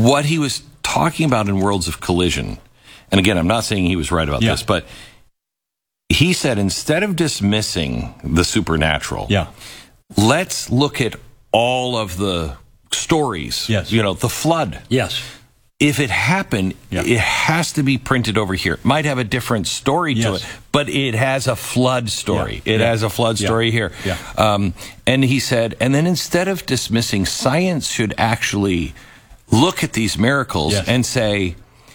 what he was talking about in Worlds of Collision, and again, I'm not saying he was right about this, but he said instead of dismissing the supernatural, let's look at all of the stories. The flood. If it happened, it has to be printed over here. It might have a different story to it, but it has a flood story. It has a flood story here. And he said, and then instead of dismissing, science should actually look at these miracles and say,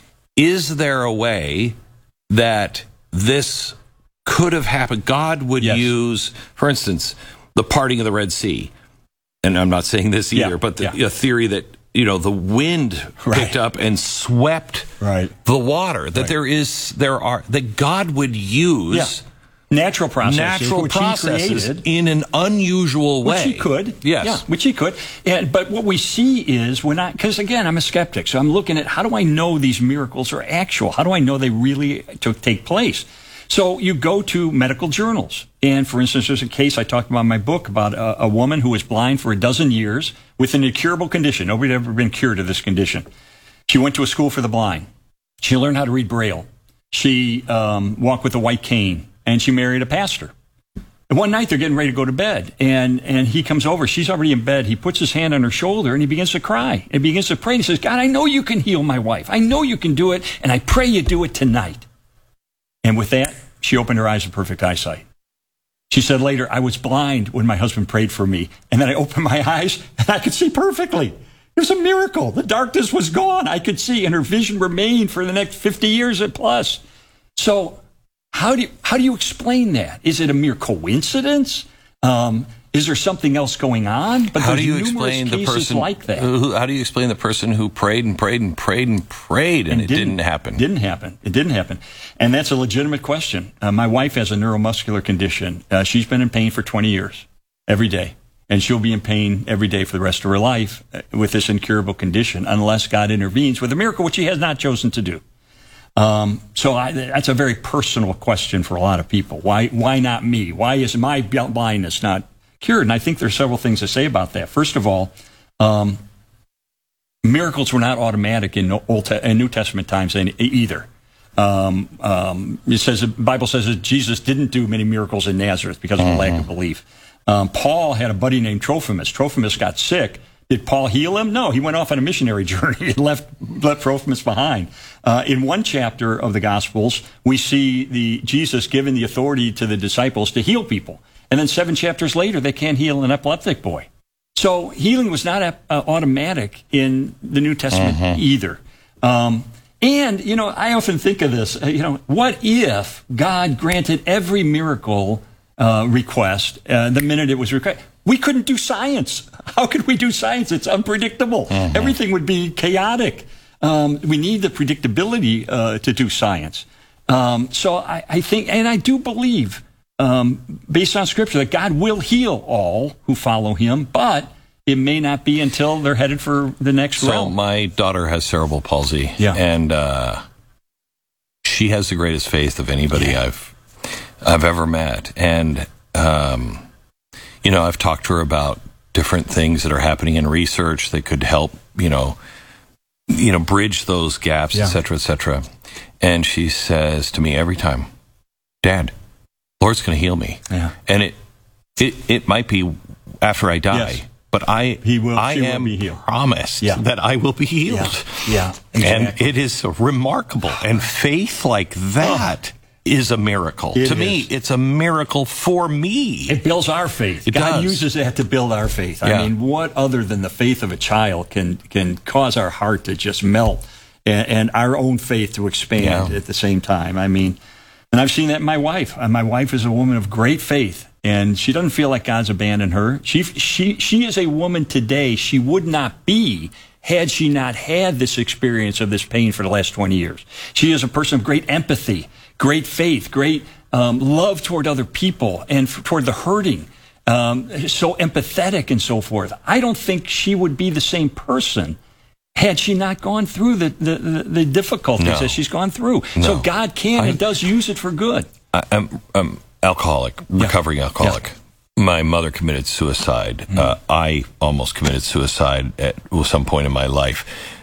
is there a way that this could have happened? God would use, for instance, the parting of the Red Sea. And I'm not saying this either, but the theory that the wind picked up and swept the water. That that God would use natural processes in an unusual way, which he could. Which he could. But what we see is because again, I'm a skeptic, so I'm looking at how do I know these miracles are actual? How do I know they really take place? So you go to medical journals. And for instance, there's a case I talked about in my book about a woman who was blind for 12 years with an incurable condition. Nobody had ever been cured of this condition. She went to a school for the blind. She learned how to read Braille. She walked with a white cane, and she married a pastor. And one night they're getting ready to go to bed, and he comes over. She's already in bed. He puts his hand on her shoulder, and he begins to cry. And begins to pray. And he says, God, I know you can heal my wife. I know you can do it, and I pray you do it tonight. And with that, she opened her eyes to perfect eyesight. She said later, I was blind when my husband prayed for me. And then I opened my eyes and I could see perfectly. It was a miracle. The darkness was gone. I could see, and her vision remained for the next 50 years and plus. So how do you explain that? Is it a mere coincidence? Is there something else going on? But how do you explain the person like that? How do you explain the person who prayed and prayed and prayed and prayed and it didn't happen? It didn't happen. And that's a legitimate question. My wife has a neuromuscular condition. She's been in pain for 20 years, every day. And she'll be in pain every day for the rest of her life with this incurable condition unless God intervenes with a miracle, which he has not chosen to do. That's a very personal question for a lot of people. Why not me? Why is my blindness not cured? And I think there's several things to say about that. First of all, miracles were not automatic in New Testament times either. The Bible says that Jesus didn't do many miracles in Nazareth because of a lack of belief. Paul had a buddy named Trophimus. Trophimus got sick. Did Paul heal him? No, he went off on a missionary journey and left Trophimus behind. In one chapter of the Gospels, we see Jesus giving the authority to the disciples to heal people. And then 7 chapters later, they can't heal an epileptic boy. So healing was not automatic in the New Testament either. And, I often think of this, what if God granted every miracle request the minute it was required? We couldn't do science. How could we do science? It's unpredictable. Everything would be chaotic. We need the predictability to do science. So I think, and I do believe, based on Scripture, that God will heal all who follow him, but it may not be until they're headed for the next realm. So my daughter has cerebral palsy, and she has the greatest faith of anybody I've ever met. And, I've talked to her about different things that are happening in research that could help, bridge those gaps, et cetera, et cetera. And she says to me every time, Dad, Lord's going to heal me. And it might be after I die, but I am promised that I will be healed. Exactly. And it is remarkable. And faith like that is a miracle. To me, it's a miracle for me. It builds our faith. God uses that to build our faith. I mean, what other than the faith of a child can cause our heart to just melt and our own faith to expand at the same time? I mean, and I've seen that in my wife. My wife is a woman of great faith, and she doesn't feel like God's abandoned her. She is a woman today she would not be had she not had this experience of this pain for the last 20 years. She is a person of great empathy, great faith, great love toward other people and toward the hurting, so empathetic and so forth. I don't think she would be the same person had she not gone through the difficulties that she's gone through. So God can and does use it for good. I'm alcoholic, recovering alcoholic. My mother committed suicide. I almost committed suicide at some point in my life.